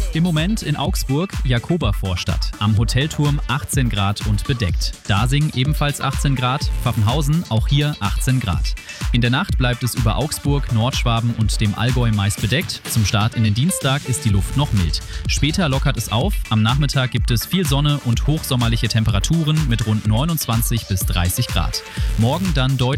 Im Moment in Augsburg Jakobervorstadt. Am Hotelturm 18 Grad und bedeckt. Dasing ebenfalls 18 Grad, Pfaffenhausen auch hier 18 Grad. In der Nacht bleibt es über Augsburg, Nordschwaben und dem Allgäu meist bedeckt. Zum Start in den Dienstag ist die Luft noch mild. Später lockert es auf. Am Nachmittag gibt es viel Sonne und hochsommerliche Temperaturen mit rund 29 bis 30 Grad. Morgen dann deutlich